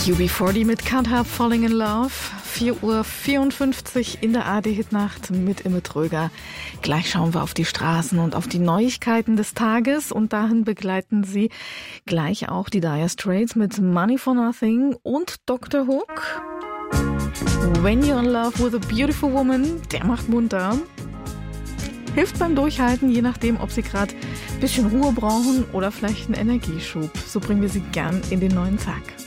UB40 mit Can't Help Falling in Love. 4:54 Uhr in der ARD-Hitnacht mit Imme Tröger. Gleich schauen wir auf die Straßen und auf die Neuigkeiten des Tages. Und dahin begleiten Sie gleich auch die Dire Straits mit Money for Nothing und Dr. Hook. When You're in Love with a Beautiful Woman, der macht munter. Hilft beim Durchhalten, je nachdem, ob Sie gerade ein bisschen Ruhe brauchen oder vielleicht einen Energieschub. So bringen wir Sie gern in den neuen Tag.